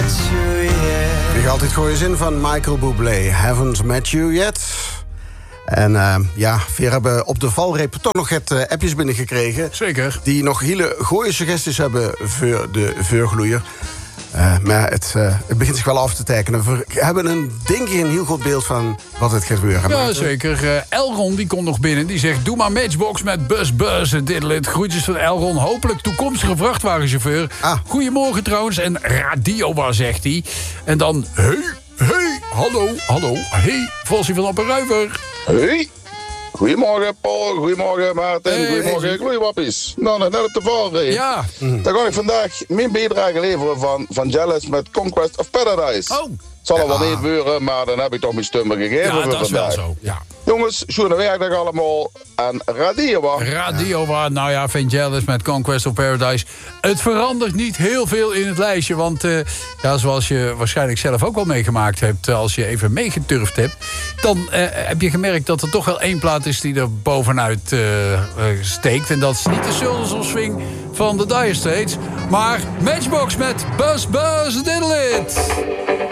Ik ga altijd goede zin van Michael Bublé. Haven't met you yet. En we hebben op de valreep toch nog het appjes binnengekregen. Zeker. Die nog hele goede suggesties hebben voor de vuurgloeier. Maar het begint zich wel af te tekenen. We hebben denk ik een heel goed beeld van wat het gaat gebeuren. Ja, zeker. Elron die komt nog binnen. Die zegt, doe maar Matchbox met Buzz Diddlet. Groetjes van Elron. Hopelijk toekomstige vrachtwagenchauffeur. Goedemorgen trouwens. En radio, waar zegt hij? En dan, hey, hallo. Hey, Vossie van Oppenruiver. Hey. Goedemorgen Paul, goedemorgen Maarten, goedemorgen gloeiwappies. Nou, net op de valreep. Ja. Dan ga ik vandaag mijn bijdrage leveren van Jealous met Conquest of Paradise. Oh. Zal er wel niet gebeuren, maar dan heb ik toch mijn stumper gegeven Ja, voor dat is vandaag. wel zo. Ja. Jongens, schoenen werkdag allemaal. En Radio waar, nou ja, Vangelis met Conquest of Paradise. Het verandert niet heel veel in het lijstje. Want zoals je waarschijnlijk zelf ook wel meegemaakt hebt, als je even meegeturfd hebt, dan heb je gemerkt dat er toch wel één plaat is die er bovenuit steekt. En dat is niet de Sultans Swing van de Dire Straits, maar Matchbox met Buzz Diddle It.